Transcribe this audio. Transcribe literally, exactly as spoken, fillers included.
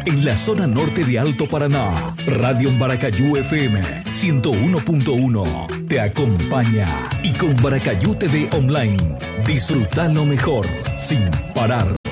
En la zona norte de Alto Paraná, Radio Baracayú F M ciento uno punto uno te acompaña. Y con Baracayú T V Online, disfruta lo mejor sin parar.